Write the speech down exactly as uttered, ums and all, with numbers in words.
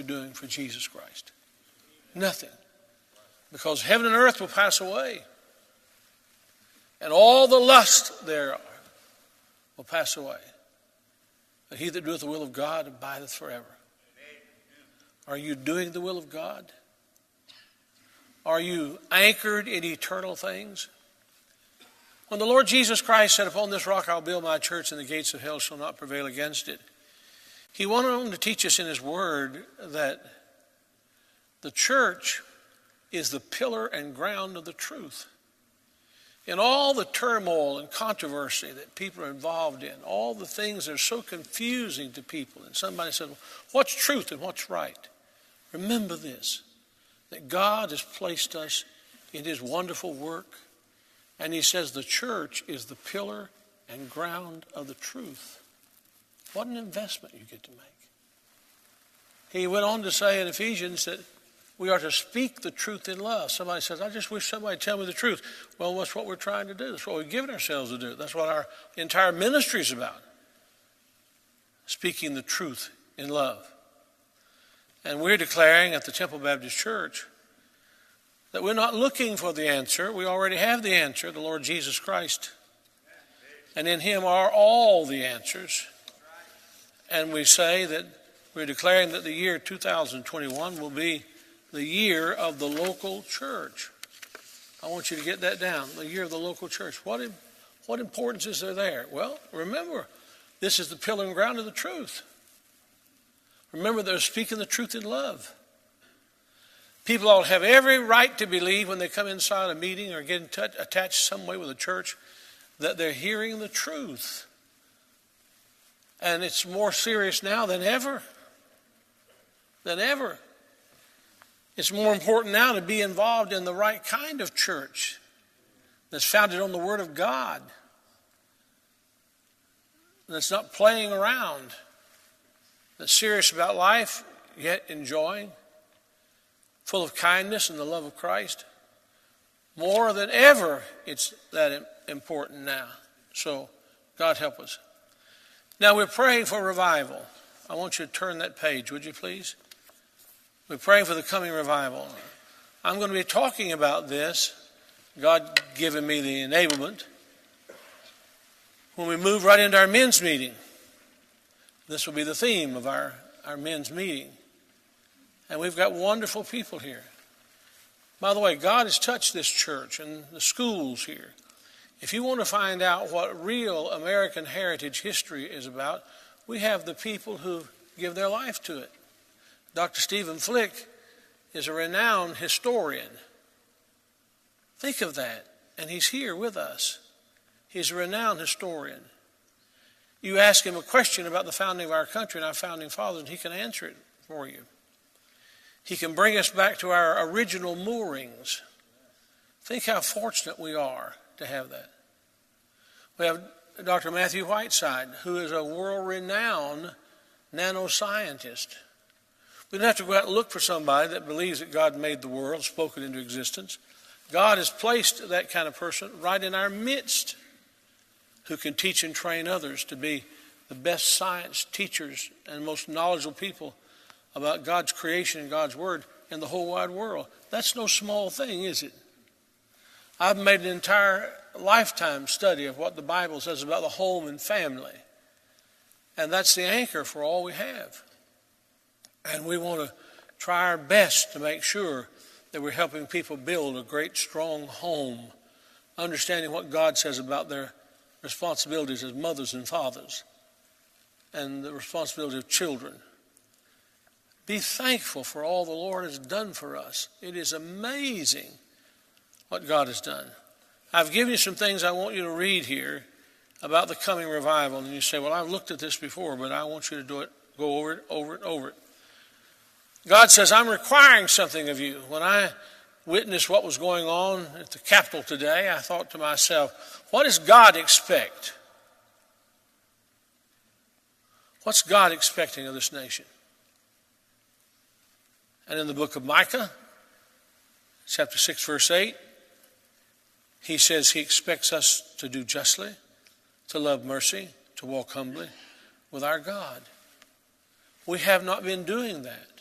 doing for Jesus Christ? Nothing. Because heaven and earth will pass away. And all the lust thereof will pass away. But he that doeth the will of God abideth forever. Are you doing the will of God? Are you anchored in eternal things? When the Lord Jesus Christ said, upon this rock I'll build my church, and the gates of hell shall not prevail against it, he went on to teach us in his word that the church is the pillar and ground of the truth. In all the turmoil and controversy that people are involved in, all the things that are so confusing to people, and somebody said, well, what's truth and what's right? Remember this, that God has placed us in his wonderful work, and he says the church is the pillar and ground of the truth. What an investment you get to make. He went on to say in Ephesians that we are to speak the truth in love. Somebody says, I just wish somebody would tell me the truth. Well, that's what we're trying to do. That's what we've given ourselves to do. That's what our entire ministry is about. Speaking the truth in love. And we're declaring at the Temple Baptist Church that we're not looking for the answer. We already have the answer, the Lord Jesus Christ. And in him are all the answers. And we say that we're declaring that the year two thousand twenty-one will be the year of the local church. I want you to get that down, the year of the local church. What, what importance is there there? Well, remember, this is the pillar and ground of the truth. Remember, they're speaking the truth in love. People all have every right to believe when they come inside a meeting or get in touch, attached some way with a church, that they're hearing the truth. And it's more serious now than ever. Than ever. It's more important now to be involved in the right kind of church that's founded on the Word of God. That's not playing around. That's serious about life, yet enjoying. Full of kindness and the love of Christ. More than ever, it's that important now. So, God help us. Now, we're praying for revival. I want you to turn that page, would you please? We're praying for the coming revival. I'm going to be talking about this, God giving me the enablement, when we move right into our men's meeting. This will be the theme of our, our men's meeting. And we've got wonderful people here. By the way, God has touched this church and the schools here. If you want to find out what real American heritage history is about, we have the people who give their life to it. Doctor Stephen Flick is a renowned historian. Think of that. And he's here with us. He's a renowned historian. You ask him a question about the founding of our country and our founding fathers, and he can answer it for you. He can bring us back to our original moorings. Think how fortunate we are to have that. We have Doctor Matthew Whiteside, who is a world-renowned nanoscientist. We don't have to go out and look for somebody that believes that God made the world, spoke it into existence. God has placed that kind of person right in our midst who can teach and train others to be the best science teachers and most knowledgeable people about God's creation and God's word in the whole wide world. That's no small thing, is it? I've made an entire lifetime study of what the Bible says about the home and family. And that's the anchor for all we have. And we want to try our best to make sure that we're helping people build a great, strong home, understanding what God says about their responsibilities as mothers and fathers and the responsibility of children. Be thankful for all the Lord has done for us. It is amazing what God has done. I've given you some things I want you to read here about the coming revival. And you say, well, I've looked at this before, but I want you to do it, go over it, over it, over it. God says, I'm requiring something of you. When I witnessed what was going on at the Capitol today, I thought to myself, what does God expect? What's God expecting of this nation? And in the book of Micah, chapter six, verse eight, he says he expects us to do justly, to love mercy, to walk humbly with our God. We have not been doing that.